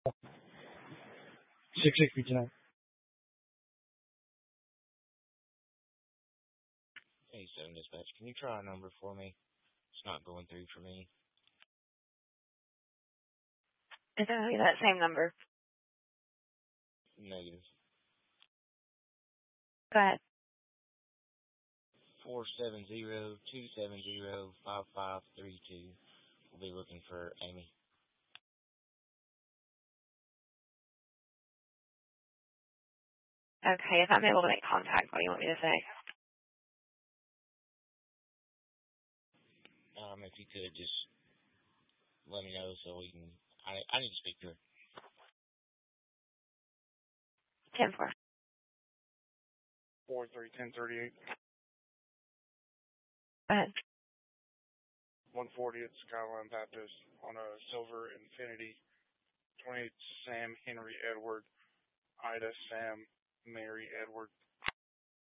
tonight. Hey, 7 Dispatch, can you try a number for me? It's not going through for me. Is it that same number? Negative. Go ahead. 470-270-5532. We'll be looking for Amy. Okay, if I'm able to make contact, what do you want me to say? If you could just let me know so we can. I need to speak to her. 10-4. 4-3-10-38. Go ahead. 140 at Skyline Baptist on a Silver Infinity. 28 Sam Henry Edward. Ida Sam Mary Edward.